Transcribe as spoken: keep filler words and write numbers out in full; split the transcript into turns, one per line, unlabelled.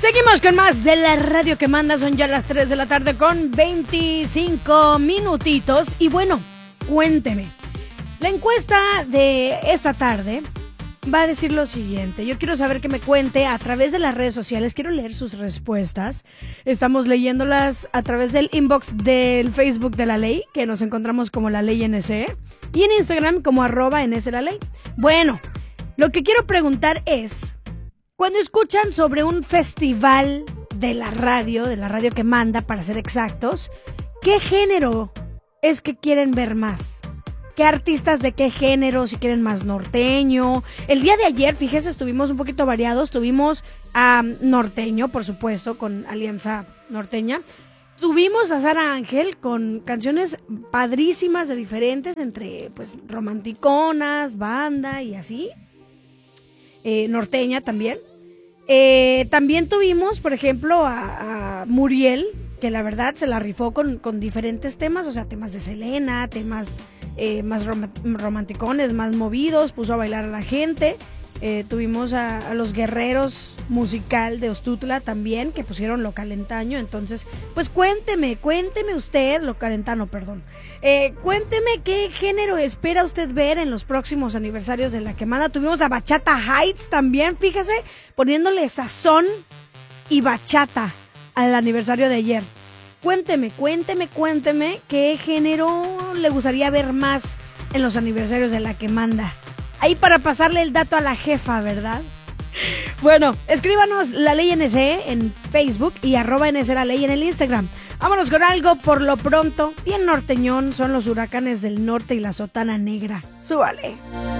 Seguimos con más de la radio que manda. Son ya las tres de la tarde con veinticinco minutitos. Y bueno, cuénteme. La encuesta de esta tarde va a decir lo siguiente. Yo quiero saber que me cuente a través de las redes sociales. Quiero leer sus respuestas. Estamos leyéndolas a través del inbox del Facebook de La Ley, que nos encontramos como La Ley N C, y en Instagram como arroba N S La Ley. Bueno, lo que quiero preguntar es, cuando escuchan sobre un festival de la radio, de la radio que manda, para ser exactos, ¿qué género es que quieren ver más? ¿Qué artistas de qué género? Si quieren más norteño. El día de ayer, fíjese, estuvimos un poquito variados. Tuvimos a um, norteño, por supuesto, con Alianza Norteña. Tuvimos a Sara Ángel con canciones padrísimas de diferentes, entre pues romanticonas, banda y así. Eh, norteña también. Eh, también tuvimos, por ejemplo, a, a Muriel, que la verdad se la rifó con, con diferentes temas, o sea, temas de Selena, temas eh, más rom- romanticones, más movidos, puso a bailar a la gente. Eh, tuvimos a, a los Guerreros Musical de Ostutla también, que pusieron Lo Calentaño. Entonces, pues cuénteme, cuénteme usted, Lo Calentano, perdón. Eh, cuénteme qué género espera usted ver en los próximos aniversarios de La Quemada. Tuvimos a Bachata Heights también, fíjese, poniéndole sazón y bachata al aniversario de ayer. Cuénteme, cuénteme, cuénteme qué género le gustaría ver más en los aniversarios de La Quemada. Ahí para pasarle el dato a la jefa, ¿verdad? Bueno, escríbanos La Ley N C en Facebook y arroba N C La Ley en el Instagram. Vámonos con algo por lo pronto. Bien norteñón, son los Huracanes del Norte y la Sotana Negra. ¡Súbale!